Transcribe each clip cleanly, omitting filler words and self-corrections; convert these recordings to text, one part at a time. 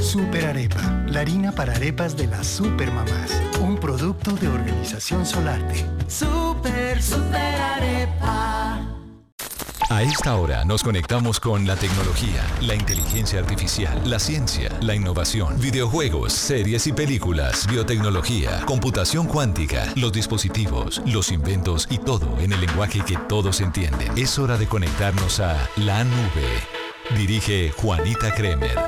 Super Arepa, la harina para arepas de las supermamás. Un producto de Organización Solarte. Super Arepa. A esta hora nos conectamos con la tecnología, la inteligencia artificial, la ciencia, la innovación, videojuegos, series y películas, biotecnología, computación cuántica, los dispositivos, los inventos y todo en el lenguaje que todos entienden. Es hora de conectarnos a la nube. Dirige Juanita Kremer.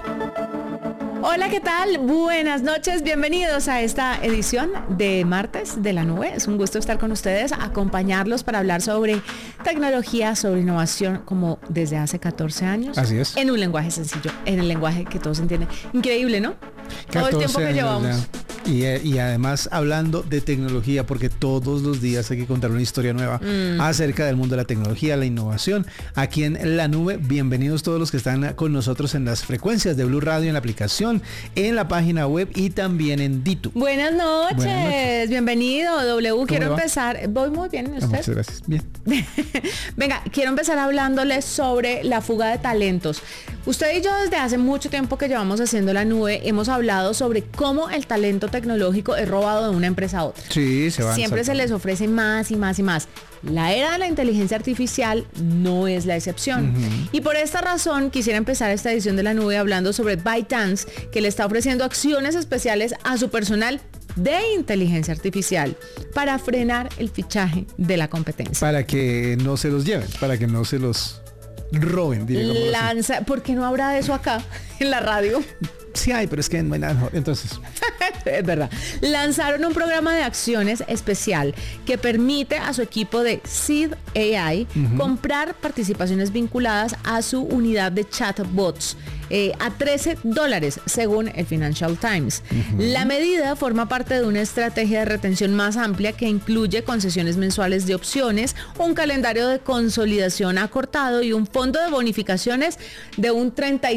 Hola, ¿qué tal? Buenas noches, bienvenidos a esta edición de martes de la nube. Es un gusto estar con ustedes, acompañarlos para hablar sobre tecnología, sobre innovación, como desde hace 14 años. Así es. En un lenguaje sencillo, en el lenguaje que todos entienden. Increíble, ¿no? Todo el tiempo que llevamos. Y además hablando de tecnología, porque todos los días hay que contar una historia nueva acerca del mundo de la tecnología, la innovación. Aquí en la nube, bienvenidos todos los que están con nosotros en las frecuencias de Blue Radio, en la aplicación, en la página web y también en Ditu. Buenas noches. Bienvenido, W. Quiero empezar. Voy muy bien, ¿usted? Muchas gracias. Bien. Venga, quiero empezar hablándoles sobre la fuga de talentos. Usted y yo desde hace mucho tiempo que llevamos haciendo la nube hemos hablado sobre cómo el talento tecnológico es robado de una empresa a otra. Sí, se van. Siempre se les ofrece más y más y más. La era de la inteligencia artificial no es la excepción. Y por esta razón quisiera empezar esta edición de la nube hablando sobre ByteDance, que le está ofreciendo acciones especiales a su personal de inteligencia artificial para frenar el fichaje de la competencia. Para que no se los lleven, para que no se los roben, Lanza, ¿por qué no habrá de eso acá en la radio? Sí hay, pero es que no hay nada mejor. Entonces, es verdad. Lanzaron un programa de acciones especial que permite a su equipo de Seed AI comprar participaciones vinculadas a su unidad de chatbots a $13 según el Financial Times. La medida forma parte de una estrategia de retención más amplia que incluye concesiones mensuales de opciones, un calendario de consolidación acortado y un fondo de bonificaciones de un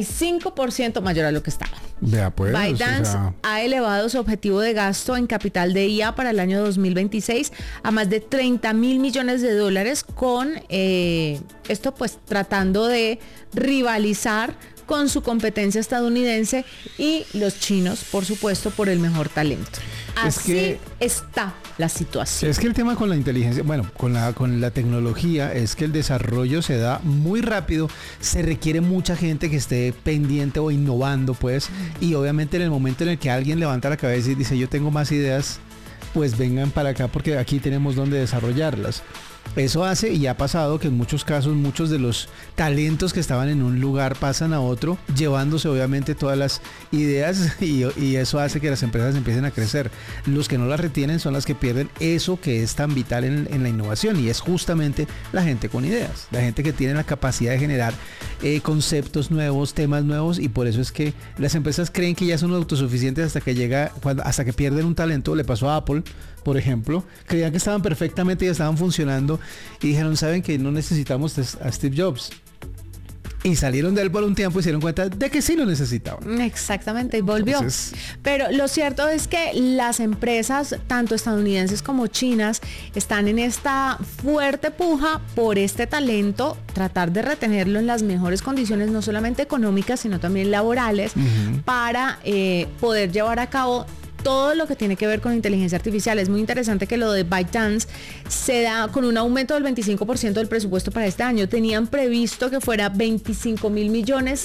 35% mayor a lo que estaba. Pues, ByteDance ha elevado su objetivo de gasto en capital de IA para el año 2026 a más de $30 mil millones con esto pues tratando de rivalizar con su competencia estadounidense y los chinos, por supuesto, por el mejor talento. Así está la situación. Es que el tema con la inteligencia, bueno, con la tecnología, es que el desarrollo se da muy rápido, se requiere mucha gente que esté pendiente o innovando, pues, y obviamente en el momento en el que alguien levanta la cabeza y dice, yo tengo más ideas, pues vengan para acá porque aquí tenemos donde desarrollarlas. Eso hace y ha pasado que en muchos casos muchos de los talentos que estaban en un lugar pasan a otro, llevándose obviamente todas las ideas y eso hace que las empresas empiecen a crecer. Los que no las retienen son las que pierden eso que es tan vital en la innovación y es justamente la gente con ideas, la gente que tiene la capacidad de generar conceptos nuevos, temas nuevos y por eso es que las empresas creen que ya son autosuficientes hasta que pierden un talento. Le pasó a Apple, por ejemplo, creían que estaban perfectamente y estaban funcionando y dijeron, ¿saben que no necesitamos a Steve Jobs? Y salieron de él por un tiempo y se dieron cuenta de que sí lo necesitaban. Exactamente, y volvió. Entonces, pero lo cierto es que las empresas, tanto estadounidenses como chinas, están en esta fuerte puja por este talento, tratar de retenerlo en las mejores condiciones, no solamente económicas, sino también laborales, para poder llevar a cabo todo lo que tiene que ver con inteligencia artificial. Es muy interesante que lo de ByteDance se da con un aumento del 25% del presupuesto para este año. Tenían previsto que fuera $25 mil millones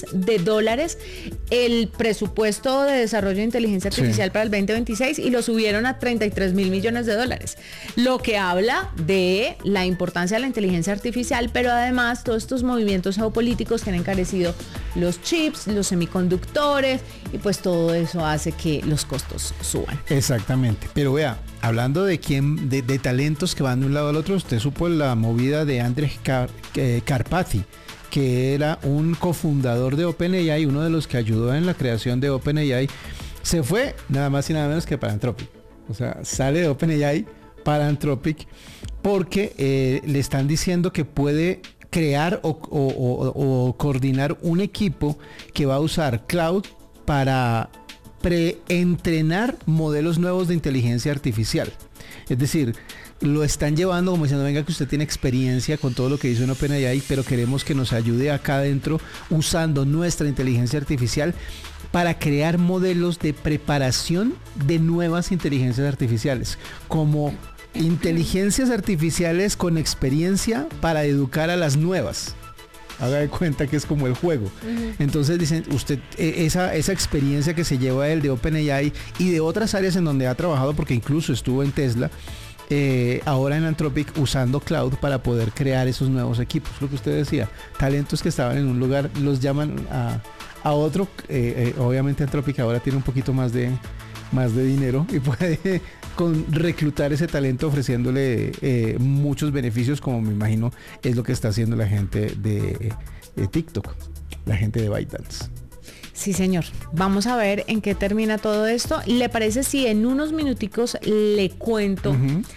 el presupuesto de desarrollo de inteligencia artificial para el 2026 y lo subieron a $33 mil millones. Lo que habla de la importancia de la inteligencia artificial, pero además todos estos movimientos geopolíticos que han encarecido los chips, los semiconductores y pues todo eso hace que los costos suban. Exactamente, pero vea, hablando de talentos que van de un lado al otro, usted supo la movida de Andrej Karpathy, que era un cofundador de OpenAI, uno de los que ayudó en la creación de OpenAI, se fue nada más y nada menos que para Anthropic. O sea, sale de OpenAI para Anthropic porque le están diciendo que puede crear o coordinar un equipo que va a usar cloud para preentrenar modelos nuevos de inteligencia artificial. Es decir, lo están llevando como diciendo, venga que usted tiene experiencia con todo lo que hizo en OpenAI, pero queremos que nos ayude acá adentro usando nuestra inteligencia artificial para crear modelos de preparación de nuevas inteligencias artificiales, como inteligencias artificiales con experiencia para educar a las nuevas. Haga de cuenta que es como el juego. Entonces dicen, usted, esa experiencia que se lleva él de OpenAI y de otras áreas en donde ha trabajado, porque incluso estuvo en Tesla, ahora en Anthropic usando cloud para poder crear esos nuevos equipos. Lo que usted decía, talentos que estaban en un lugar los llaman a otro. Obviamente Anthropic ahora tiene un poquito más de dinero y puede reclutar ese talento ofreciéndole muchos beneficios, como me imagino es lo que está haciendo la gente de TikTok, la gente de ByteDance. Sí, señor. Vamos a ver en qué termina todo esto. ¿Le parece si en unos minuticos le cuento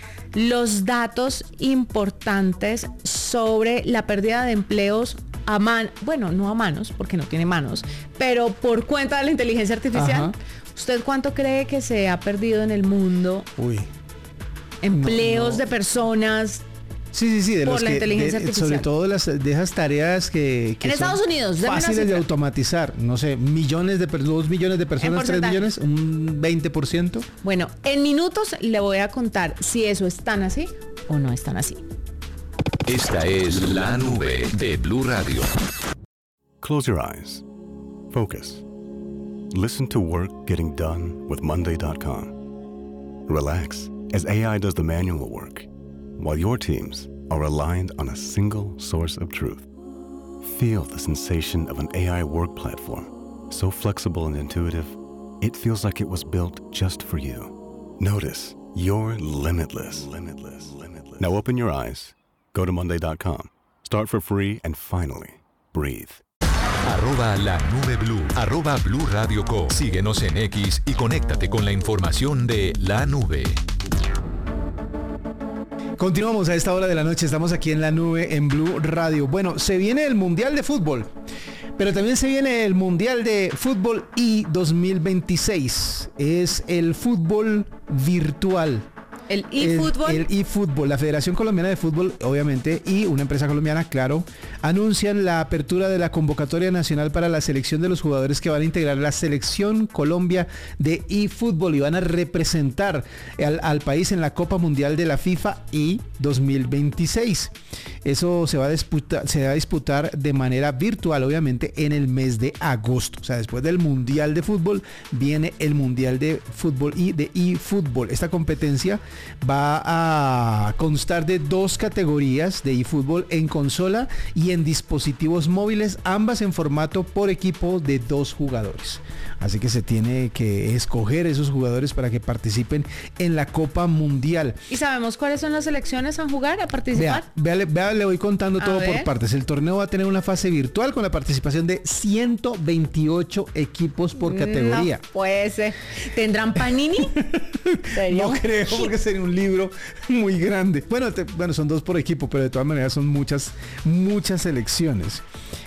los datos importantes sobre la pérdida de empleos no a manos, porque no tiene manos, pero por cuenta de la inteligencia artificial? ¿Usted cuánto cree que se ha perdido en el mundo? Empleos de personas. Sí, de por los la inteligencia artificial. Sobre todo de esas tareas que en Estados Unidos, fáciles de automatizar. No sé, 2 millones de personas, 3 millones, un 20%. Bueno, en minutos le voy a contar si eso es tan así o no es tan así. Esta es La Nube de Blue Radio. Close your eyes. Focus. Listen to work getting done with Monday.com. Relax as AI does the manual work, while your teams are aligned on a single source of truth. Feel the sensation of an AI work platform, so flexible and intuitive, it feels like it was built just for you. Notice you're limitless. Now open your eyes, go to Monday.com, start for free, and finally, breathe. @LaNubeBlue, @Blue Radio Co. Síguenos en X y conéctate con la información de La Nube. Continuamos a esta hora de la noche, estamos aquí en La Nube en Blue Radio. Bueno, se viene el Mundial de Fútbol, pero también se viene el Mundial de Fútbol y 2026. Es el fútbol virtual. El eFootball. El eFootball. La Federación Colombiana de Fútbol, obviamente, y una empresa colombiana, claro, anuncian la apertura de la convocatoria nacional para la selección de los jugadores que van a integrar la selección Colombia de eFootball y van a representar al país en la Copa Mundial de la FIFA y 2026. Eso se va a disputar de manera virtual, obviamente, en el mes de agosto. O sea, después del Mundial de Fútbol viene el Mundial de Fútbol y de eFootball. Esta competencia va a constar de 2 categorías de eFootball en consola y en dispositivos móviles, ambas en formato por equipo de 2 jugadores. Así que se tiene que escoger esos jugadores para que participen en la Copa Mundial. ¿Y sabemos cuáles son las selecciones a jugar, a participar? Vea, le voy contando todo por partes. El torneo va a tener una fase virtual con la participación de 128 equipos por categoría. No puede ser. ¿Tendrán Panini? No creo, porque sería un libro muy grande. Bueno, son 2 por equipo, pero de todas maneras son muchas selecciones.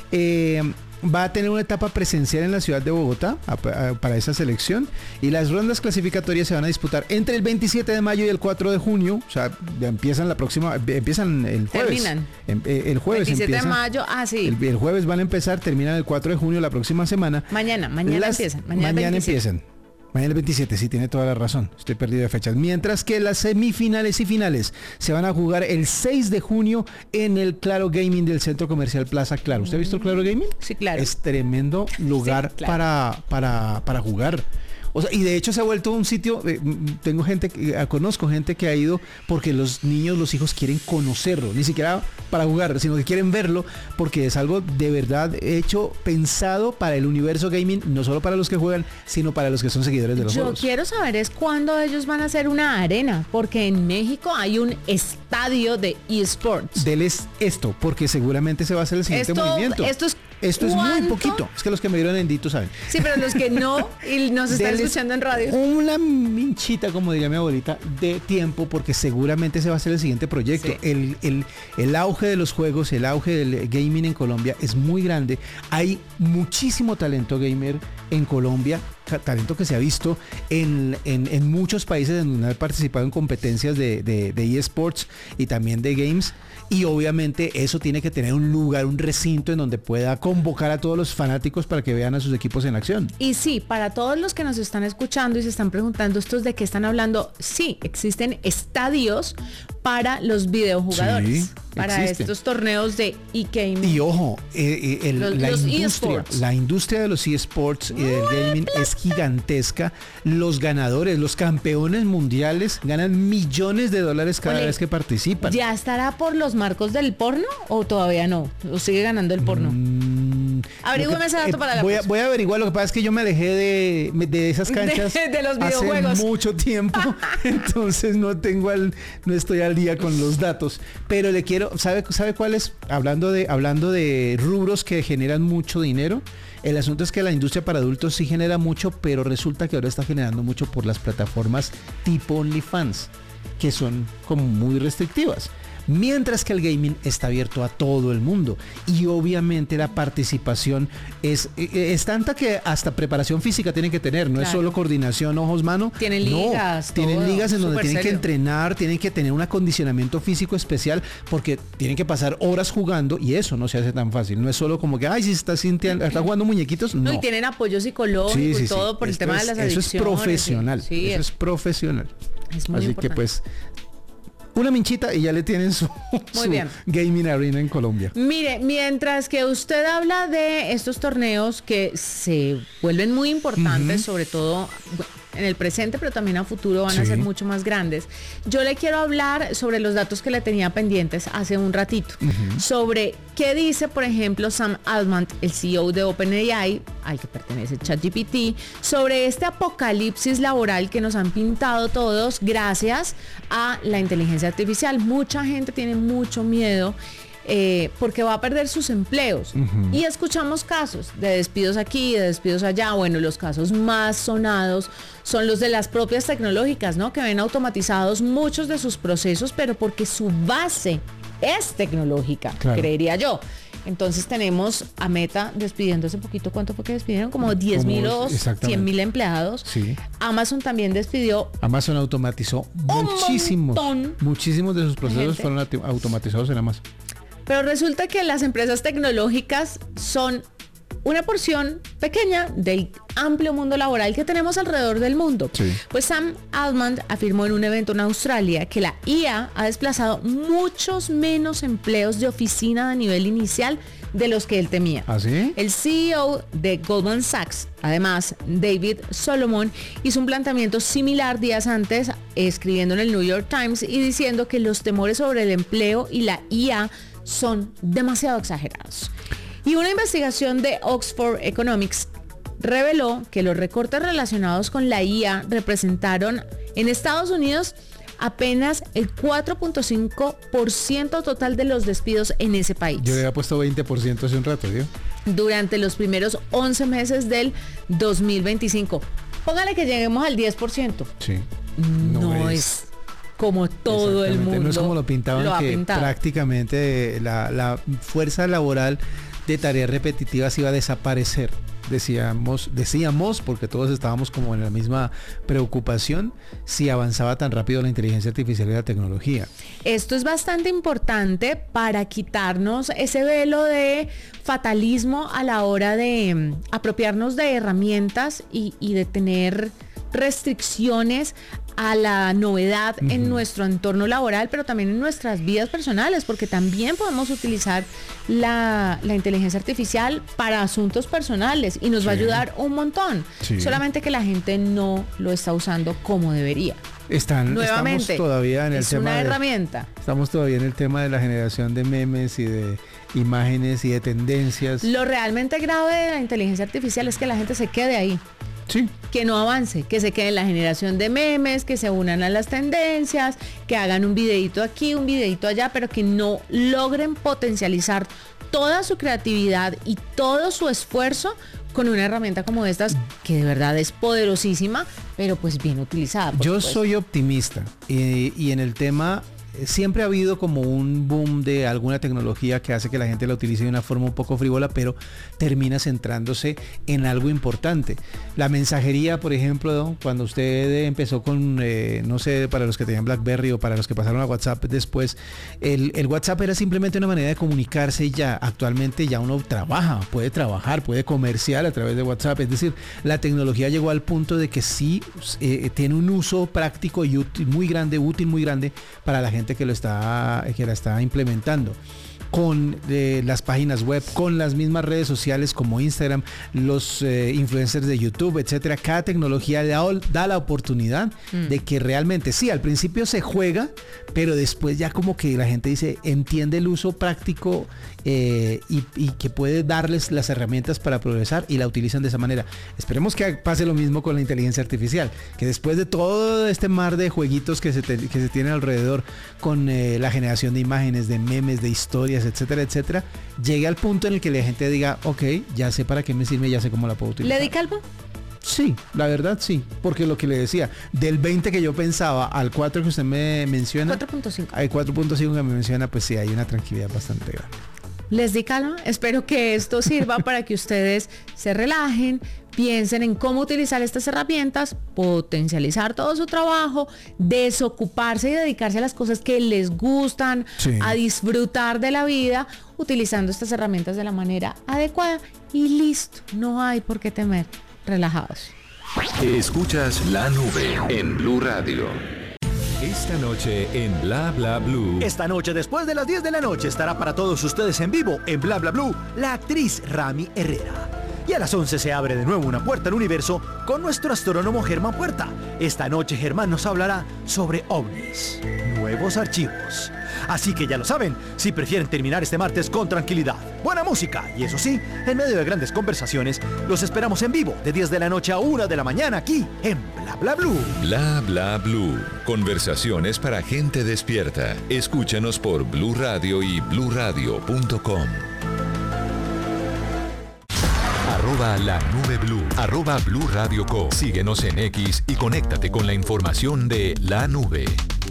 Va a tener una etapa presencial en la ciudad de Bogotá para esa selección, y las rondas clasificatorias se van a disputar entre el 27 de mayo y el 4 de junio. O sea, ya empiezan el jueves. Terminan. El jueves 27 empiezan, de mayo, sí. El jueves van a empezar, terminan el 4 de junio la próxima semana. Mañana empiezan. Mañana empiezan. Mañana el 27, sí, tiene toda la razón. Estoy perdido de fechas. Mientras que las semifinales y finales se van a jugar el 6 de junio en el Claro Gaming del Centro Comercial Plaza Claro. ¿Usted ha visto el Claro Gaming? Sí, claro. Es tremendo lugar, sí, claro, para jugar. O sea, y de hecho se ha vuelto un sitio, conozco gente que ha ido porque los niños, los hijos quieren conocerlo, ni siquiera para jugar, sino que quieren verlo, porque es algo de verdad pensado para el universo gaming, no solo para los que juegan, sino para los que son seguidores de los juegos. Yo quiero saber es cuándo ellos van a hacer una arena, porque en México hay un estadio de eSports. Deles esto, porque seguramente se va a hacer el siguiente movimiento. Esto es muy poquito. Es que los que me dieron endito saben. Sí, pero los que no y nos están escuchando en radio. Una minchita, como diría mi abuelita, de tiempo, porque seguramente se va a hacer el siguiente proyecto. Sí. El auge de los juegos, el auge del gaming en Colombia es muy grande. Hay muchísimo talento gamer en Colombia. talento que se ha visto en muchos países en donde ha participado en competencias de eSports y también de games. Y obviamente eso tiene que tener un lugar, un recinto en donde pueda convocar a todos los fanáticos para que vean a sus equipos en acción. Y sí, para todos los que nos están escuchando y se están preguntando estos de qué están hablando, sí, existen estadios para los videojugadores, Sí, para existe. estos torneos de e-gaming. Y ojo, Los eSports. la industria de los eSports y del gaming es gigantesca. Los ganadores, los campeones mundiales ganan millones de dólares cada Ole, vez que participan. ¿Ya estará por los marcos del porno o todavía no? ¿O sigue ganando el porno? Averígüeme ese dato para la próxima. Voy a averiguar, lo que pasa es que yo me alejé de esas canchas De los videojuegos. hace mucho tiempo, entonces no estoy al día con los datos, pero le quiero, ¿sabe cuál es? Hablando de rubros que generan mucho dinero, el asunto es que la industria para adultos sí genera mucho, pero resulta que ahora está generando mucho por las plataformas tipo OnlyFans, que son como muy restrictivas. Mientras que el gaming está abierto a todo el mundo y obviamente la participación es tanta que hasta preparación física tienen que tener, no es Claro. solo coordinación ojos-mano. Tienen ligas, tienen todo, ligas en donde súper tienen que serio. entrenar, tienen que tener un acondicionamiento físico especial porque tienen que pasar horas jugando y eso no se hace tan fácil, no es solo como que, ay, si está jugando muñequitos, no. No, y tienen apoyo psicológico y todo por el Esto tema de las eso adicciones. es profesional, Sí, eso es profesional. es muy Así importante. que pues una minchita y ya le tienen su bien. gaming arena en Colombia. Mire, mientras que usted habla de estos torneos que se vuelven muy importantes, sobre todo en el presente, pero también a futuro van a Sí. ser mucho más grandes, yo le quiero hablar sobre los datos que le tenía pendientes hace un ratito, sobre qué dice, por ejemplo, Sam Altman, el CEO de OpenAI, al que pertenece ChatGPT, sobre este apocalipsis laboral que nos han pintado todos gracias a la inteligencia artificial. Mucha gente tiene mucho miedo porque va a perder sus empleos. Y escuchamos casos de despidos aquí, de despidos allá. Bueno, los casos más sonados son los de las propias tecnológicas, ¿no? Que ven automatizados muchos de sus procesos, pero porque su base es tecnológica, Claro. creería yo. Entonces tenemos a Meta despidiendo hace poquito, ¿cuánto fue que despidieron? Como 10,000 o exactamente. 100,000 empleados. Sí. Amazon también despidió Amazon automatizó montón muchísimos de sus procesos gente. fueron automatizados en Amazon. Pero resulta que las empresas tecnológicas son una porción pequeña del amplio mundo laboral que tenemos alrededor del mundo. Sí. Pues Sam Altman afirmó en un evento en Australia que la IA ha desplazado muchos menos empleos de oficina a nivel inicial de los que él temía. ¿Ah, sí? El CEO de Goldman Sachs, además, David Solomon, hizo un planteamiento similar días antes, escribiendo en el New York Times y diciendo que los temores sobre el empleo y la IA son demasiado exagerados. Y una investigación de Oxford Economics reveló que los recortes relacionados con la IA representaron en Estados Unidos apenas el 4.5% total de los despidos en ese país. Yo le había puesto 20% hace un rato, ¿sí? Durante los primeros 11 meses del 2025. Póngale que lleguemos al 10%. Sí. No es como todo el Exactamente, mundo no es como lo pintaban, ha que pintado. prácticamente la fuerza laboral de tareas repetitivas iba a desaparecer. Decíamos, porque todos estábamos como en la misma preocupación, si avanzaba tan rápido la inteligencia artificial y la tecnología. Esto es bastante importante para quitarnos ese velo de fatalismo a la hora de apropiarnos de herramientas y de tener restricciones a la novedad en nuestro entorno laboral, pero también en nuestras vidas personales, porque también podemos utilizar la inteligencia artificial para asuntos personales y nos va a ayudar un montón. Sí. Solamente que la gente no lo está usando como debería. Nuevamente, estamos todavía en el es tema una de- herramienta. Estamos todavía en el tema de la generación de memes y de imágenes y de tendencias. Lo realmente grave de la inteligencia artificial es que la gente se quede ahí, Sí. que no avance, que se quede en la generación de memes, que se unan a las tendencias, que hagan un videito aquí, un videito allá, pero que no logren potencializar toda su creatividad y todo su esfuerzo con una herramienta como estas, que de verdad es poderosísima, pero pues bien utilizada. por Yo supuesto. soy optimista y en el tema siempre ha habido como un boom de alguna tecnología que hace que la gente la utilice de una forma un poco frívola, pero termina centrándose en algo importante. La mensajería, por ejemplo, cuando usted empezó con, no sé, para los que tenían BlackBerry o para los que pasaron a WhatsApp después, el WhatsApp era simplemente una manera de comunicarse y ya. Actualmente ya uno puede trabajar, puede comerciar a través de WhatsApp. Es decir, la tecnología llegó al punto de que sí tiene un uso práctico y útil muy grande para la gente que la está implementando. Con las páginas web, con las mismas redes sociales como Instagram, los influencers de YouTube, etcétera. Cada tecnología da la oportunidad de que realmente, sí, al principio se juega, pero después ya como que la gente entiende el uso práctico y que puede darles las herramientas para progresar y la utilizan de esa manera. Esperemos que pase lo mismo con la inteligencia artificial, que después de todo este mar de jueguitos que se tienen alrededor con la generación de imágenes, de memes, de historias, etcétera, etcétera, llegue al punto en el que la gente diga, ok, ya sé para qué me sirve, ya sé cómo la puedo utilizar. ¿Le di calvo? Sí, la verdad sí, porque lo que le decía, del 20 que yo pensaba al 4 que usted me menciona, 4.5. al 4.5 que me menciona, pues sí, hay una tranquilidad bastante grande. Les di calma, espero que esto sirva para que ustedes se relajen, piensen en cómo utilizar estas herramientas, potencializar todo su trabajo, desocuparse y dedicarse a las cosas que les gustan, sí, a disfrutar de la vida, utilizando estas herramientas de la manera adecuada y listo, no hay por qué temer, relajados. Escuchas La Nube en Blue Radio. Esta noche en Bla Bla Blue. Esta noche, después de las 10 de la noche, estará para todos ustedes en vivo en Bla Bla Blue la actriz Rami Herrera. Y a las 11 se abre de nuevo una puerta al universo con nuestro astrónomo Germán Puerta. Esta noche Germán nos hablará sobre ovnis, nuevos archivos. Así que ya lo saben, si prefieren terminar este martes con tranquilidad, buena música y eso sí, en medio de grandes conversaciones, los esperamos en vivo de 10 de la noche a 1 de la mañana aquí en Bla Bla Blue. Bla Bla Blue. Conversaciones para gente despierta. Escúchanos por Blue Radio y bluradio.com. @La Nube Blue, @Blue Radio Co. Síguenos en X y conéctate con la información de La Nube.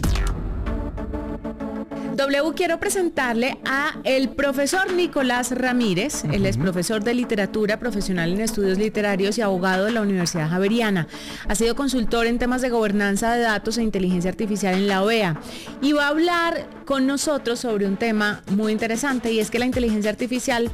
Quiero presentarle a el profesor Nicolás Ramírez. Él es profesor de literatura, profesional en estudios literarios y abogado de la Universidad Javeriana. Ha sido consultor en temas de gobernanza de datos e inteligencia artificial en la OEA. Y va a hablar con nosotros sobre un tema muy interesante, y es que la inteligencia artificial,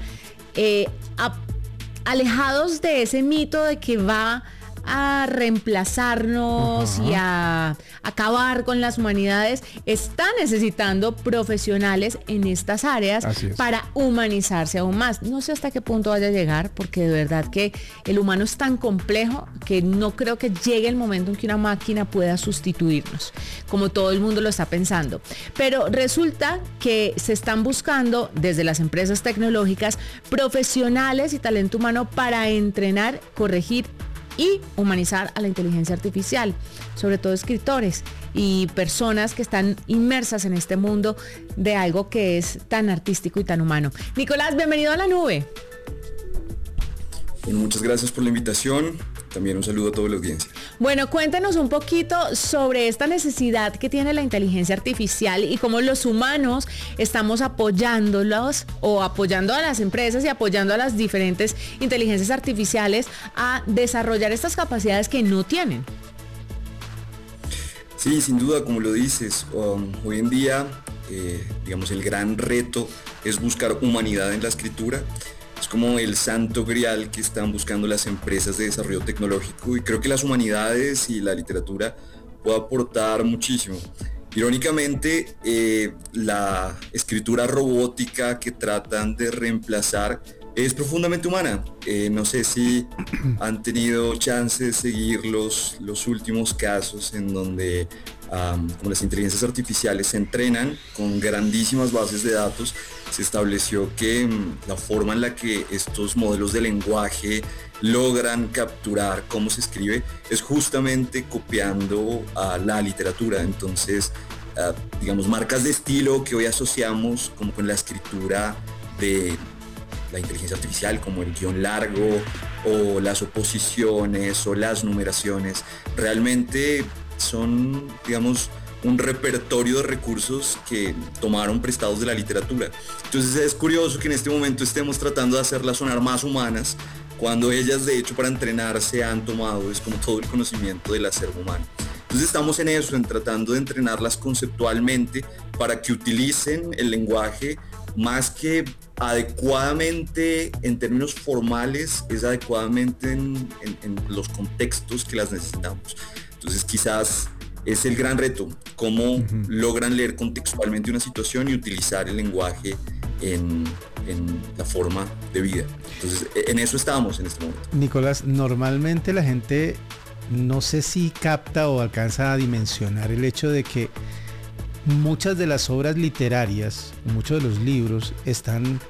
alejados de ese mito de que va a reemplazarnos y a acabar con las humanidades, está necesitando profesionales en estas áreas para humanizarse aún más. No sé hasta qué punto vaya a llegar, porque de verdad que el humano es tan complejo que no creo que llegue el momento en que una máquina pueda sustituirnos, como todo el mundo lo está pensando. Pero resulta que se están buscando desde las empresas tecnológicas profesionales y talento humano para entrenar, corregir y humanizar a la inteligencia artificial, sobre todo escritores y personas que están inmersas en este mundo de algo que es tan artístico y tan humano. Nicolás, bienvenido a La Nube. Bueno, muchas gracias por la invitación. También un saludo a toda la audiencia. Bueno, cuéntanos un poquito sobre esta necesidad que tiene la inteligencia artificial y cómo los humanos estamos apoyándolos o apoyando a las empresas y apoyando a las diferentes inteligencias artificiales a desarrollar estas capacidades que no tienen. Sí, sin duda, como lo dices, hoy en día, digamos, el gran reto es buscar humanidad en la escritura. Es como el santo grial que están buscando las empresas de desarrollo tecnológico, y creo que las humanidades y la literatura puede aportar muchísimo. Irónicamente, la escritura robótica que tratan de reemplazar es profundamente humana. No sé si han tenido chance de seguir los últimos casos en donde como las inteligencias artificiales se entrenan con grandísimas bases de datos. Se estableció que la forma en la que estos modelos de lenguaje logran capturar cómo se escribe es justamente copiando a la literatura. Entonces, digamos, marcas de estilo que hoy asociamos como con la escritura de la inteligencia artificial, como el guión largo o las oposiciones o las numeraciones, realmente son, digamos, un repertorio de recursos que tomaron prestados de la literatura. Entonces es curioso que en este momento estemos tratando de hacerlas sonar más humanas, cuando ellas de hecho para entrenarse han tomado, es como todo el conocimiento del acervo humano. Entonces estamos en eso, en tratando de entrenarlas conceptualmente para que utilicen el lenguaje más que adecuadamente en términos formales, es adecuadamente en los contextos que las necesitamos. Entonces quizás es el gran reto, cómo logran leer contextualmente una situación y utilizar el lenguaje en la forma de vida. Entonces, en eso estamos en este momento. Nicolás, normalmente la gente no sé si capta o alcanza a dimensionar el hecho de que muchas de las obras literarias, muchos de los libros están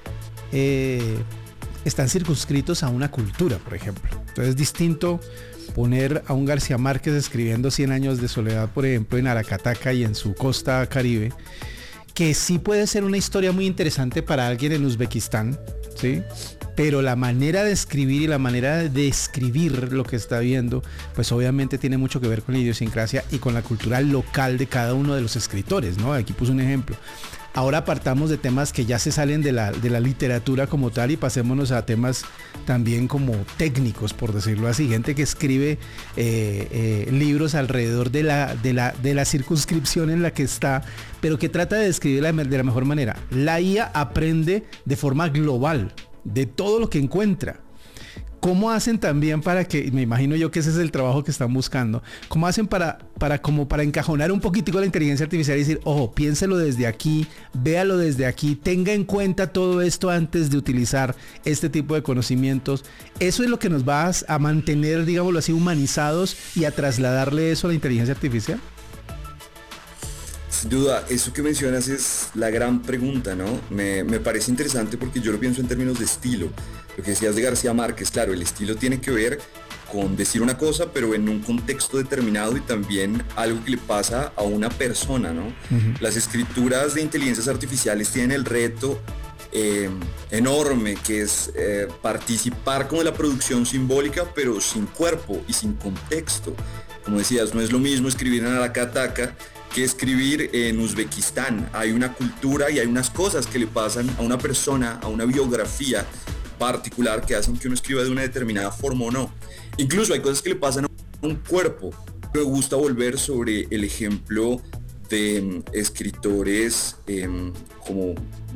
circunscritos a una cultura, por ejemplo. Entonces es distinto poner a un García Márquez escribiendo 100 años de soledad, por ejemplo, en Aracataca y en su costa caribe, que sí puede ser una historia muy interesante para alguien en Uzbekistán, ¿sí? Pero la manera de escribir y la manera de describir lo que está viendo, pues obviamente tiene mucho que ver con la idiosincrasia y con la cultura local de cada uno de los escritores, ¿no? Aquí puse un ejemplo. Ahora partamos de temas que ya se salen de la literatura como tal y pasémonos a temas también como técnicos, por decirlo así. Gente que escribe libros alrededor de la circunscripción en la que está, pero que trata de describir de la mejor manera. La IA aprende de forma global de todo lo que encuentra. ¿Cómo hacen también para que, me imagino yo que ese es el trabajo que están buscando, cómo hacen para encajonar un poquitico la inteligencia artificial y decir, ojo, piénselo desde aquí, véalo desde aquí, tenga en cuenta todo esto antes de utilizar este tipo de conocimientos? Eso es lo que nos va a mantener, digámoslo así, humanizados y a trasladarle eso a la inteligencia artificial. Sin duda, eso que mencionas es la gran pregunta, ¿no? Me parece interesante porque yo lo pienso en términos de estilo. Lo que decías de García Márquez, claro, el estilo tiene que ver con decir una cosa, pero en un contexto determinado y también algo que le pasa a una persona, ¿no? Las escrituras de inteligencias artificiales tienen el reto enorme que es participar como de la producción simbólica, pero sin cuerpo y sin contexto. Como decías, no es lo mismo escribir en Aracataca que escribir en Uzbekistán. Hay una cultura y hay unas cosas que le pasan a una persona, a una biografía particular que hacen que uno escriba de una determinada forma o no. Incluso hay cosas que le pasan a un cuerpo. Me gusta volver sobre el ejemplo de escritores como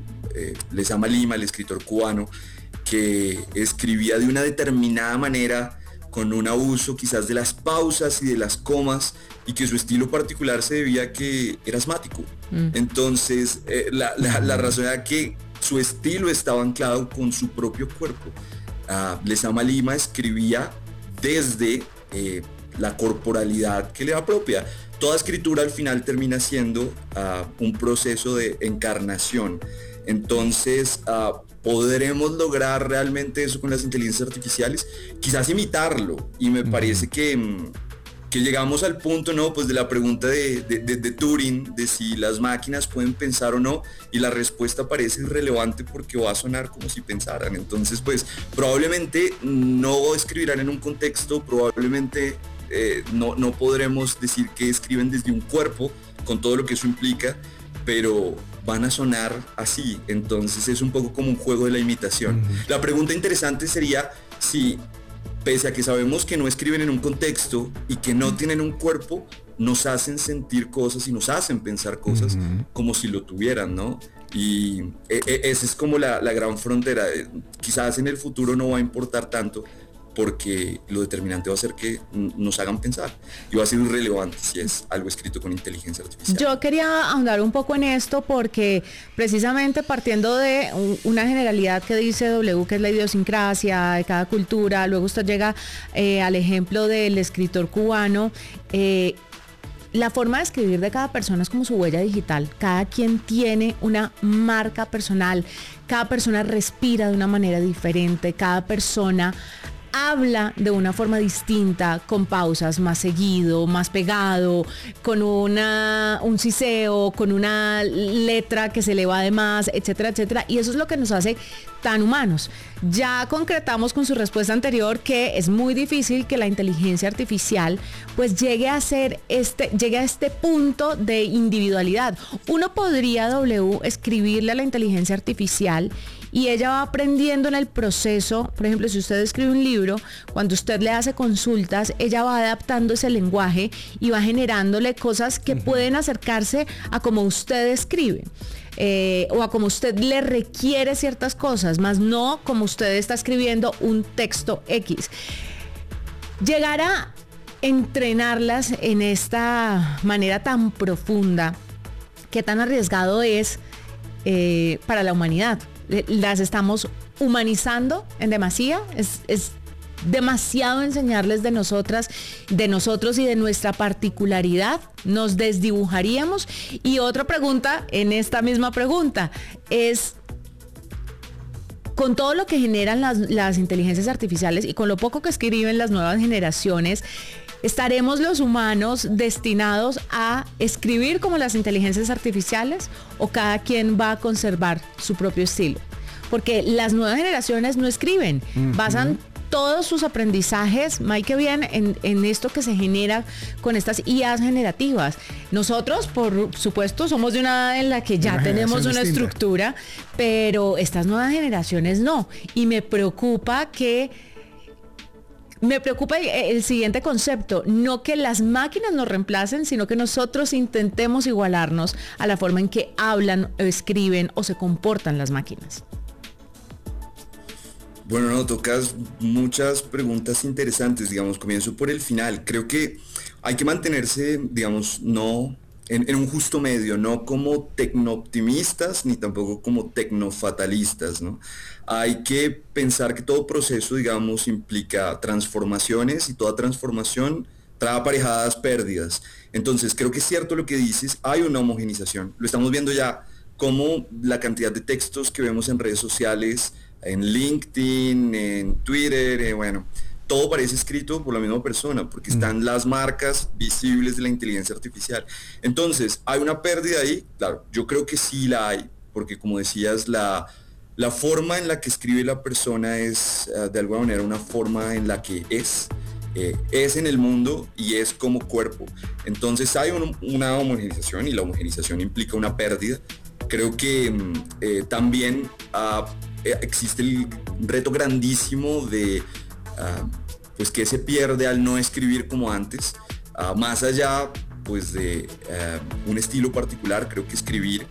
Lezama Lima, el escritor cubano, que escribía de una determinada manera, con un abuso quizás de las pausas y de las comas, y que su estilo particular se debía a que era asmático. Entonces, la razón era que su estilo estaba anclado con su propio cuerpo. Lezama Lima escribía desde la corporalidad que le da propia. Toda escritura al final termina siendo un proceso de encarnación. Entonces, ¿podremos lograr realmente eso con las inteligencias artificiales? Quizás imitarlo, y me parece que llegamos al punto, ¿no? Pues de la pregunta de Turing, de si las máquinas pueden pensar o no, y la respuesta parece irrelevante porque va a sonar como si pensaran. Entonces, pues probablemente no escribirán en un contexto, probablemente no podremos decir que escriben desde un cuerpo, con todo lo que eso implica, pero van a sonar así. Entonces es un poco como un juego de la imitación. La pregunta interesante sería si, pese a que sabemos que no escriben en un contexto y que no tienen un cuerpo, nos hacen sentir cosas y nos hacen pensar cosas como si lo tuvieran, ¿no? Y esa es como la gran frontera. Quizás en el futuro no va a importar tanto, porque lo determinante va a ser que nos hagan pensar, y va a ser irrelevante si es algo escrito con inteligencia artificial. Yo quería ahondar un poco en esto porque precisamente partiendo de una generalidad que dice W, que es la idiosincrasia de cada cultura, luego usted llega al ejemplo del escritor cubano. La forma de escribir de cada persona es como su huella digital. Cada quien tiene una marca personal, cada persona respira de una manera diferente, cada persona habla de una forma distinta, con pausas, más seguido, más pegado, con un siseo, con una letra que se le va de más, etcétera, etcétera. Y eso es lo que nos hace tan humanos. Ya concretamos con su respuesta anterior que es muy difícil que la inteligencia artificial pues llegue a este punto de individualidad. Uno podría, escribirle a la inteligencia artificial y ella va aprendiendo en el proceso. Por ejemplo, si usted escribe un libro, cuando usted le hace consultas, ella va adaptando ese lenguaje y va generándole cosas que pueden acercarse a como usted escribe. O a como usted le requiere ciertas cosas, más no como usted está escribiendo un texto X. Llegar a entrenarlas en esta manera tan profunda, ¿qué tan arriesgado es para la humanidad? Las estamos humanizando en demasía. Es demasiado enseñarles de nosotros y de nuestra particularidad. Nos desdibujaríamos. Y otra pregunta en esta misma pregunta es, con todo lo que generan las inteligencias artificiales y con lo poco que escriben las nuevas generaciones, ¿estaremos los humanos destinados a escribir como las inteligencias artificiales o cada quien va a conservar su propio estilo? Porque las nuevas generaciones no escriben, basan todos sus aprendizajes, Mike, bien en esto que se genera con estas IAs generativas. Nosotros, por supuesto, somos de una edad en la que ya tenemos una estructura, pero estas nuevas generaciones no. Y me preocupa el siguiente concepto, no que las máquinas nos reemplacen, sino que nosotros intentemos igualarnos a la forma en que hablan, escriben o se comportan las máquinas. Bueno, no, tocas muchas preguntas interesantes, digamos, comienzo por el final. Creo que hay que mantenerse, digamos, no en un justo medio, no como tecno-optimistas ni tampoco como tecno-fatalistas, ¿no? Hay que pensar que todo proceso, digamos, implica transformaciones y toda transformación trae aparejadas pérdidas. Entonces, creo que es cierto lo que dices, hay una homogenización. Lo estamos viendo ya, como la cantidad de textos que vemos en redes sociales, en LinkedIn, en Twitter, bueno, todo parece escrito por la misma persona, porque están las marcas visibles de la inteligencia artificial. Entonces, ¿hay una pérdida ahí? Claro, yo creo que sí la hay, porque como decías, la forma en la que escribe la persona es, de alguna manera, una forma en la que es en el mundo y es como cuerpo. Entonces, hay una homogenización, y la homogenización implica una pérdida. Creo que también existe el reto grandísimo de pues que se pierde al no escribir como antes, más allá pues de un estilo particular. Creo que escribir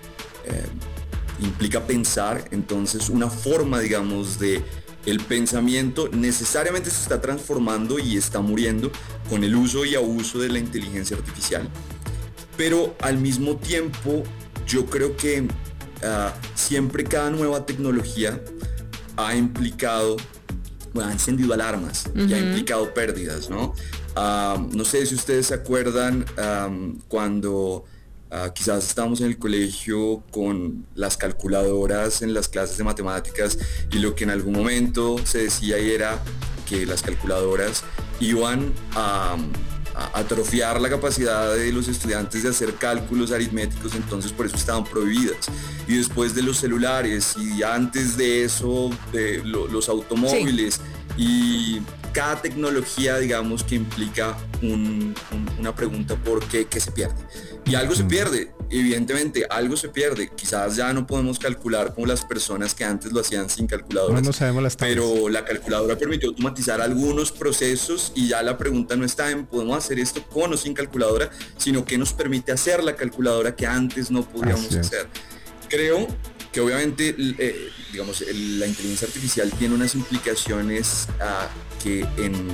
implica pensar, entonces una forma, digamos, de el pensamiento necesariamente se está transformando y está muriendo con el uso y abuso de la inteligencia artificial, pero al mismo tiempo yo creo que siempre cada nueva tecnología ha implicado, bueno, ha encendido alarmas y ha implicado pérdidas, ¿no? No sé si ustedes se acuerdan cuando quizás estábamos en el colegio con las calculadoras en las clases de matemáticas, y lo que en algún momento se decía era que las calculadoras iban a atrofiar la capacidad de los estudiantes de hacer cálculos aritméticos, entonces por eso estaban prohibidas. Y después de los celulares, y antes de eso de los automóviles, y cada tecnología, digamos, que implica una pregunta por qué se pierde. Y algo se pierde, evidentemente, algo se pierde. Quizás ya no podemos calcular como las personas que antes lo hacían sin calculadoras. No sabemos las tablas. Pero la calculadora permitió automatizar algunos procesos, y ya la pregunta no está en podemos hacer esto con o sin calculadora, sino que nos permite hacer la calculadora que antes no podíamos hacer. Creo que obviamente, digamos, la inteligencia artificial tiene unas implicaciones que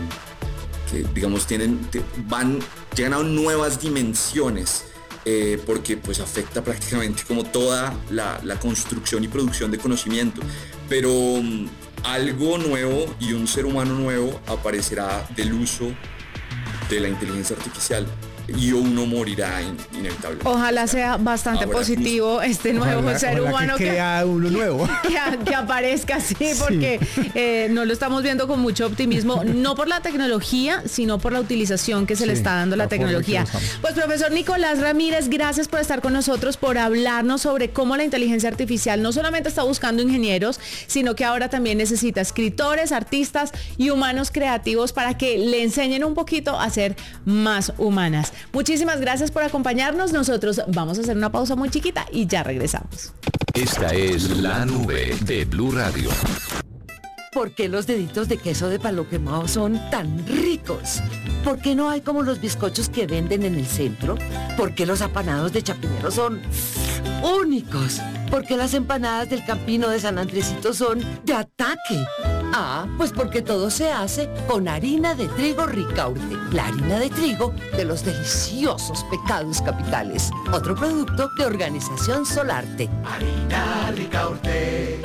digamos llegan a nuevas dimensiones, porque pues afecta prácticamente como toda la construcción y producción de conocimiento, pero algo nuevo y un ser humano nuevo aparecerá del uso de la inteligencia artificial. y uno morirá inevitablemente. Ojalá sea bastante positivo este nuevo ser humano que crea uno nuevo. Que aparezca así, porque no lo estamos viendo con mucho optimismo, no por la tecnología, sino por la utilización que se le está dando a la tecnología. Pues profesor Nicolás Ramírez, gracias por estar con nosotros, por hablarnos sobre cómo la inteligencia artificial no solamente está buscando ingenieros, sino que ahora también necesita escritores, artistas y humanos creativos para que le enseñen un poquito a ser más humanas. Muchísimas gracias por acompañarnos. Nosotros vamos a hacer una pausa muy chiquita y ya regresamos. Esta es La Nube de Blue Radio. ¿Por qué los deditos de queso de palo quemado son tan ricos? ¿Por qué no hay como los bizcochos que venden en el centro? ¿Por qué los apanados de Chapinero son únicos? ¿Por qué las empanadas del Campino de San Andresito son de ataque? Pues porque todo se hace con harina de trigo Ricaurte, la harina de trigo de los deliciosos pecados capitales. Otro producto de Organización Solarte. Harina Ricaurte.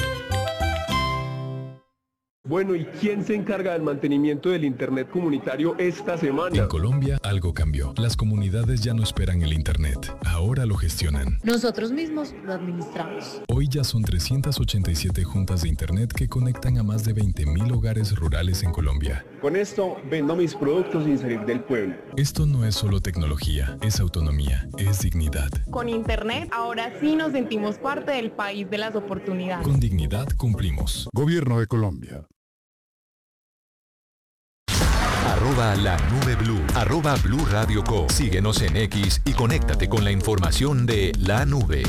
Bueno, ¿y quién se encarga del mantenimiento del Internet comunitario esta semana? En Colombia algo cambió. Las comunidades ya no esperan el Internet. Ahora lo gestionan. Nosotros mismos lo administramos. Hoy ya son 387 juntas de Internet que conectan a más de 20.000 hogares rurales en Colombia. Con esto vendo mis productos sin salir del pueblo. Esto no es solo tecnología, es autonomía, es dignidad. Con Internet ahora sí nos sentimos parte del país de las oportunidades. Con dignidad cumplimos. Gobierno de Colombia. @La Nube Blue, @Blue Radio Co. Síguenos en X y conéctate con la información de La Nube.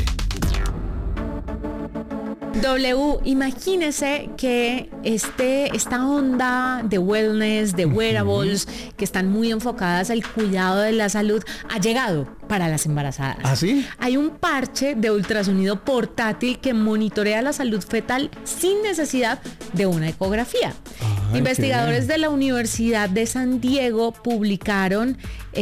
Imagínese que esta onda de wellness, de wearables, que están muy enfocadas al cuidado de la salud, ha llegado para las embarazadas. ¿Ah, sí? Hay un parche de ultrasonido portátil que monitorea la salud fetal sin necesidad de una ecografía. Investigadores de la Universidad de San Diego publicaron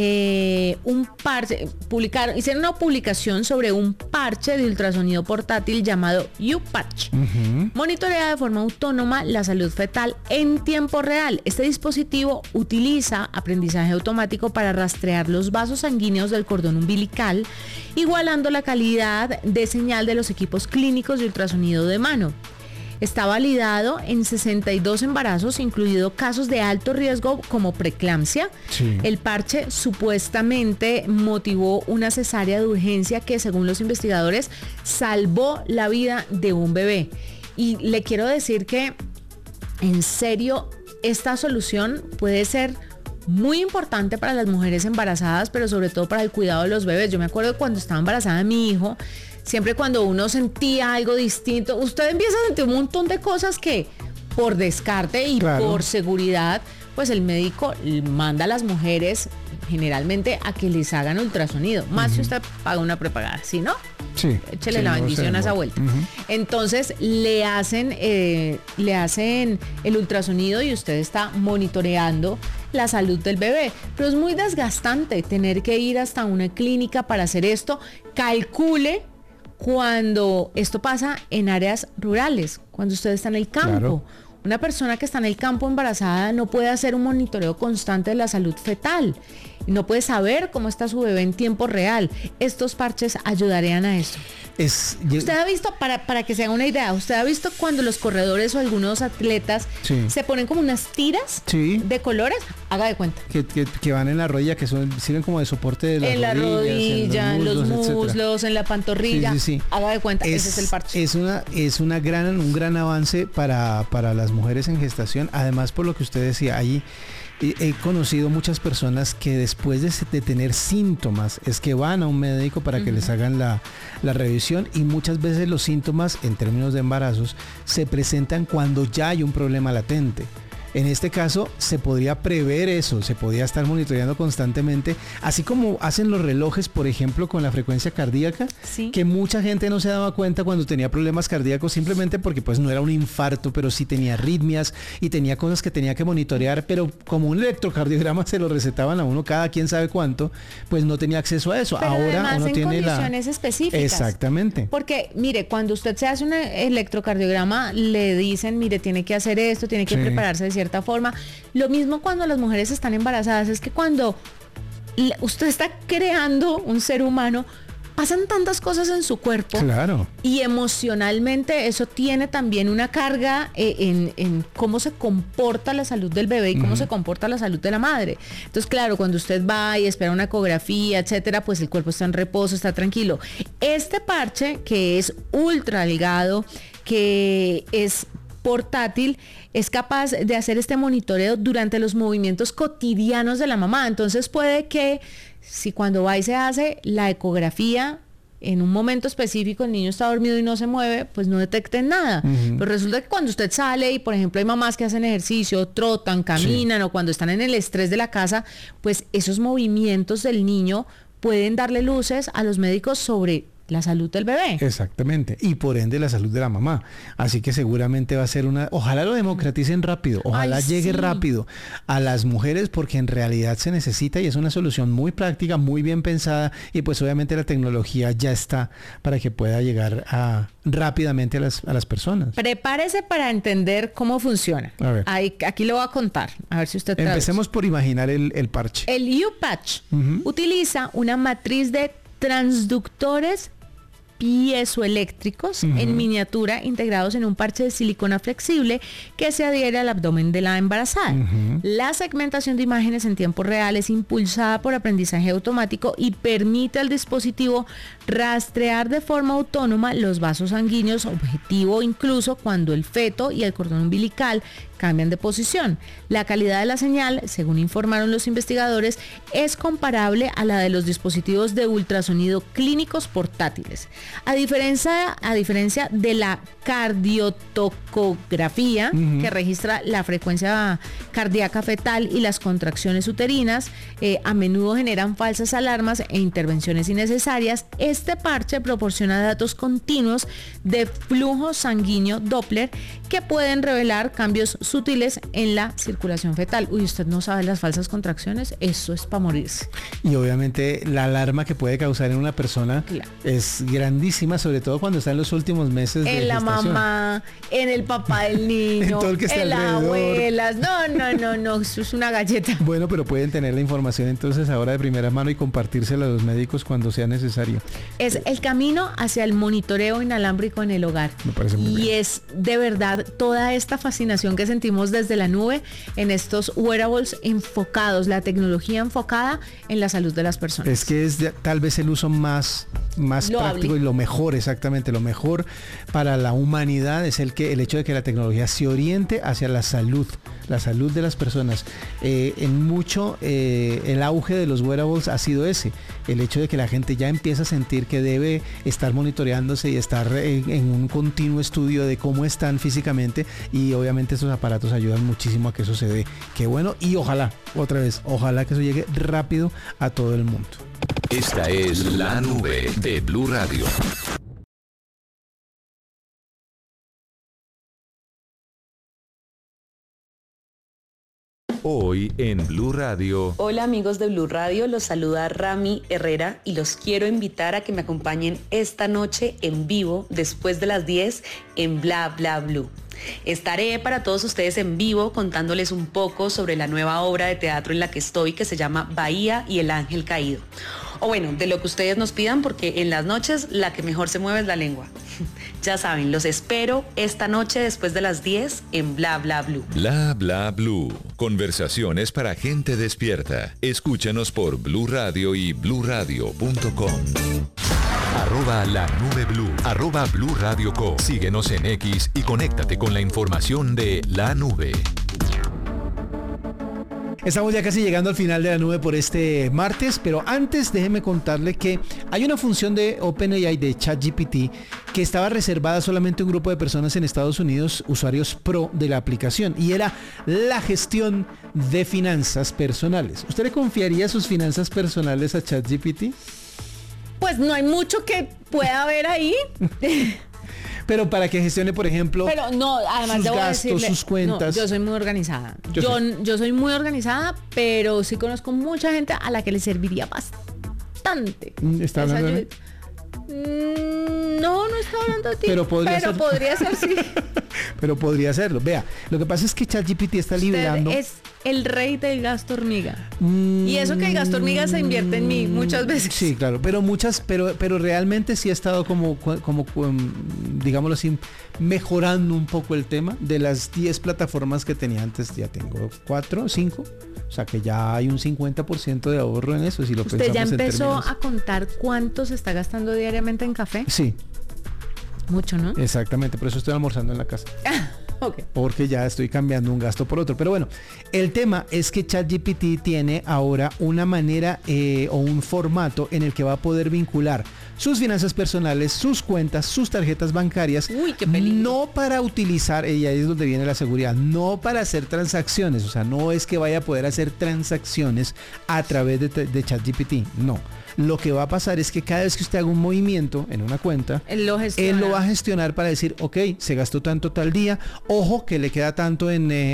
hicieron una publicación sobre un parche de ultrasonido portátil llamado U-Patch. Monitorea de forma autónoma la salud fetal en tiempo real. Este dispositivo utiliza aprendizaje automático para rastrear los vasos sanguíneos del cordón umbilical, igualando la calidad de señal de los equipos clínicos de ultrasonido de mano. Está validado en 62 embarazos, incluido casos de alto riesgo como preeclampsia. Sí. El parche supuestamente motivó una cesárea de urgencia que, según los investigadores, salvó la vida de un bebé. Y le quiero decir que, en serio, esta solución puede ser muy importante para las mujeres embarazadas, pero sobre todo para el cuidado de los bebés. Yo me acuerdo cuando estaba embarazada de mi hijo, siempre cuando uno sentía algo distinto, usted empieza a sentir un montón de cosas que por descarte y por seguridad, pues el médico manda a las mujeres generalmente a que les hagan ultrasonido, más si usted paga una prepagada, ¿sí, no? Sí. Échele la bendición a esa vuelta. Entonces le hacen el ultrasonido y usted está monitoreando la salud del bebé. Pero es muy desgastante tener que ir hasta una clínica para hacer esto. Calcule cuando esto pasa en áreas rurales, cuando usted está en el campo. Claro. Una persona que está en el campo embarazada no puede hacer un monitoreo constante de la salud fetal. No puede saber cómo está su bebé en tiempo real. Estos parches ayudarían a eso. Usted ha visto, para que se haga una idea, usted ha visto cuando los corredores o algunos atletas se ponen como unas tiras de colores, haga de cuenta. Que van en la rodilla, que sirven como de soporte de en la rodilla, en los muslos, en la pantorrilla. Haga de cuenta, ese es el parche. Es un gran avance para las mujeres en gestación. Además, por lo que usted decía, allí he conocido muchas personas que después de tener síntomas es que van a un médico para que les hagan la revisión, y muchas veces los síntomas en términos de embarazos se presentan cuando ya hay un problema latente. En este caso se podría prever eso, se podría estar monitoreando constantemente, así como hacen los relojes, por ejemplo, con la frecuencia cardíaca, que mucha gente no se daba cuenta cuando tenía problemas cardíacos, simplemente porque pues no era un infarto, pero sí tenía arritmias y tenía cosas que tenía que monitorear, pero como un electrocardiograma se lo recetaban a uno cada quién sabe cuánto, pues no tenía acceso a eso. Pero ahora uno tiene condiciones específicas. Exactamente. Porque mire, cuando usted se hace un electrocardiograma, le dicen, mire, tiene que hacer esto, tiene que prepararse de cierta forma. Lo mismo cuando las mujeres están embarazadas, es que cuando usted está creando un ser humano. Pasan tantas cosas en su cuerpo. Claro. Y emocionalmente eso tiene también una carga en cómo se comporta la salud del bebé y cómo se comporta la salud de la madre. Entonces, claro, cuando usted va y espera una ecografía, etcétera, pues el cuerpo está en reposo, está tranquilo. Este parche, que es ultra delgado, que es portátil, es capaz de hacer este monitoreo durante los movimientos cotidianos de la mamá. Entonces puede que si cuando va y se hace la ecografía en un momento específico el niño está dormido y no se mueve, pues no detecten nada. Pero resulta que cuando usted sale y por ejemplo hay mamás que hacen ejercicio, trotan, caminan, o cuando están en el estrés de la casa, pues esos movimientos del niño pueden darle luces a los médicos sobre la salud del bebé. Exactamente, y por ende la salud de la mamá. Así que seguramente va a ser ojalá lo democraticen rápido, ojalá llegue rápido a las mujeres, porque en realidad se necesita y es una solución muy práctica, muy bien pensada, y pues obviamente la tecnología ya está para que pueda llegar rápidamente a las personas. Prepárese para entender cómo funciona. A ver. Aquí lo voy a contar, a ver si usted traduce. Empecemos por imaginar el parche. El U-Patch utiliza una matriz de transductores piezoeléctricos en miniatura integrados en un parche de silicona flexible que se adhiere al abdomen de la embarazada. La segmentación de imágenes en tiempo real es impulsada por aprendizaje automático y permite al dispositivo rastrear de forma autónoma los vasos sanguíneos objetivo, incluso cuando el feto y el cordón umbilical cambian de posición. La calidad de la señal, según informaron los investigadores, es comparable a la de los dispositivos de ultrasonido clínicos portátiles. A diferencia de la cardiotocografía, que registra la frecuencia cardíaca fetal y las contracciones uterinas, a menudo generan falsas alarmas e intervenciones innecesarias. Este parche proporciona datos continuos de flujo sanguíneo Doppler que pueden revelar cambios sutiles en la circulación fetal. Uy, usted no sabe las falsas contracciones, eso es para morirse. Y obviamente la alarma que puede causar en una persona es grandísima, sobre todo cuando está en los últimos meses de en la gestación. Mamá, en el papá del niño, en todo el que está en las alrededor. abuelas. No, eso es una galleta. Bueno, pero pueden tener la información entonces ahora de primera mano y compartírsela a los médicos cuando sea necesario. Es el camino hacia el monitoreo inalámbrico en el hogar. Me parece muy bien. Y es de verdad toda esta fascinación que sentimos desde la nube en estos wearables enfocados, la tecnología enfocada en la salud de las personas. Es que es tal vez el uso más práctico y lo mejor, exactamente, lo mejor para la humanidad es el hecho de que la tecnología se oriente hacia la salud de las personas. En mucho el auge de los wearables ha sido ese, el hecho de que la gente ya empieza a sentir que debe estar monitoreándose y estar en un continuo estudio de cómo están físicamente, y obviamente estos aparatos ayudan muchísimo a que eso se dé. Qué bueno, y ojalá que eso llegue rápido a todo el mundo. Esta es La Nube de Blue Radio. Hoy en Blue Radio. Hola amigos de Blue Radio, los saluda Rami Herrera y los quiero invitar a que me acompañen esta noche en vivo después de las 10 en Bla Bla Blue. Estaré para todos ustedes en vivo contándoles un poco sobre la nueva obra de teatro en la que estoy, que se llama Bahía y el Ángel Caído. O bueno, de lo que ustedes nos pidan, porque en las noches la que mejor se mueve es la lengua. Ya saben, los espero esta noche después de las 10 en Bla Bla Blue. Bla Bla Blue. Conversaciones para gente despierta. Escúchanos por Blue Radio y bluradio.com. @La Nube Blue, @Blue Radio Co. Síguenos en X y conéctate con la información de La Nube. Estamos ya casi llegando al final de La Nube por este martes, pero antes déjeme contarle que hay una función de OpenAI de ChatGPT que estaba reservada solamente a un grupo de personas en Estados Unidos, usuarios pro de la aplicación, y era la gestión de finanzas personales. ¿Usted le confiaría sus finanzas personales a ChatGPT? Pues no hay mucho que pueda haber ahí. Pero para que gestione, por ejemplo, pero no, además sus debo gastos, decirle, sus cuentas. No, yo soy muy organizada. Yo soy muy organizada, pero sí conozco mucha gente a la que le serviría bastante. ¿Está hablando de mí? No está hablando de ti. Pero podría ser sí. pero podría hacerlo. Vea, lo que pasa es que ChatGPT está liberando... Usted es el rey del gasto hormiga. Y eso que el gasto hormiga se invierte en mí muchas veces. Sí, claro, pero realmente sí ha estado como digámoslo así, mejorando un poco el tema. De las 10 plataformas que tenía antes, ya tengo 4 o 5. O sea que ya hay un 50% de ahorro en eso. Si lo ¿Usted ya empezó a contar cuánto se está gastando diariamente en café? Sí. Mucho, ¿no? Exactamente, por eso estoy almorzando en la casa. Okay. Porque ya estoy cambiando un gasto por otro. Pero bueno, el tema es que ChatGPT tiene ahora una manera o un formato en el que va a poder vincular sus finanzas personales, sus cuentas, sus tarjetas bancarias. Uy, qué peligro. No para utilizar, y ahí es donde viene la seguridad, no para hacer transacciones. O sea, no es que vaya a poder hacer transacciones a través de ChatGPT, no. Lo que va a pasar es que cada vez que usted haga un movimiento en una cuenta, él lo va a gestionar para decir, ok, se gastó tanto tal día, ojo que le queda tanto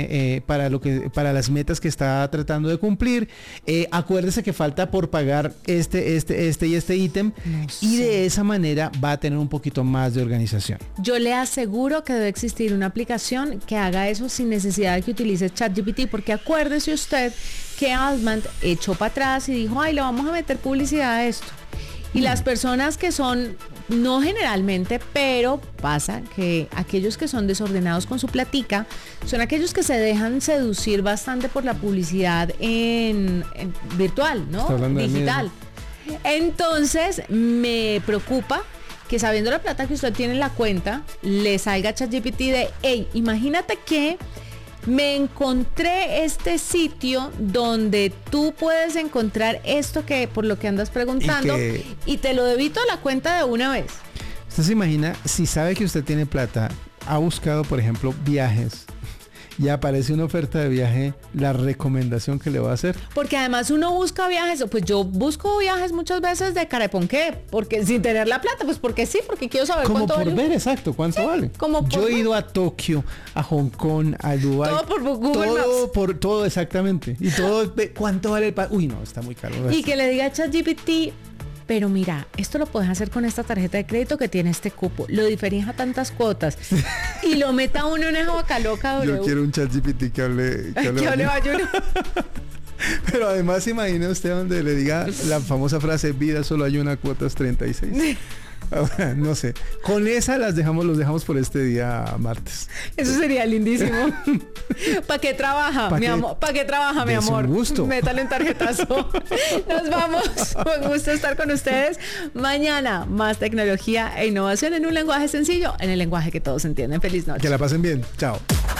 para las metas que está tratando de cumplir, acuérdese que falta por pagar este y este ítem, y de esa manera va a tener un poquito más de organización. Yo le aseguro que debe existir una aplicación que haga eso sin necesidad de que utilice ChatGPT, porque acuérdese usted que Altman echó para atrás y dijo, ay, le vamos a meter publicidad a esto. Y las personas que son, no generalmente, pero pasa que aquellos que son desordenados con su platica, son aquellos que se dejan seducir bastante por la publicidad en virtual, ¿no? Digital. Entonces, me preocupa que sabiendo la plata que usted tiene en la cuenta, le salga ChatGPT de, hey, imagínate que me encontré este sitio donde tú puedes encontrar esto que por lo que andas preguntando y te lo debito a la cuenta de una vez. Usted se imagina, si sabe que usted tiene plata, ha buscado, por ejemplo, viajes, y aparece una oferta de viaje, la recomendación que le va a hacer. Porque además uno busca viajes, pues yo busco viajes muchas veces de careponqué, porque sin tener la plata, pues porque sí, porque quiero saber como cuánto por vale. Ver, exacto, cuánto vale. Yo he ido a Tokio, a Hong Kong, a Dubái. Todo por Google Maps. Todo exactamente. Y todo, ¿cuánto vale el Uy, no, está muy caro. Y que le diga a ChatGPT, pero mira, esto lo puedes hacer con esta tarjeta de crédito que tiene este cupo. Lo diferís a tantas cuotas. Y lo meta uno en esa vaca loca. Yo quiero un ChatGPT que hable bayuno. Pero además imagine usted donde le diga la famosa frase, vida solo hay una, cuotas 36. Ahora, no sé. Con esa los dejamos por este día martes. Eso sería lindísimo. ¿Para qué trabaja, mi amor? ¿Para qué trabaja, mi amor? Un gusto. Métale un tarjetazo. Nos vamos. Un gusto estar con ustedes. Mañana, más tecnología e innovación en un lenguaje sencillo, en el lenguaje que todos entienden. Feliz noche. Que la pasen bien. Chao.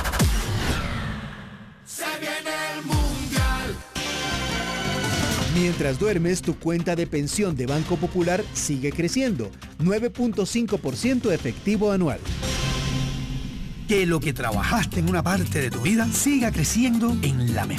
Mientras duermes, tu cuenta de pensión de Banco Popular sigue creciendo, 9.5% efectivo anual. Que lo que trabajaste en una parte de tu vida siga creciendo en la mejor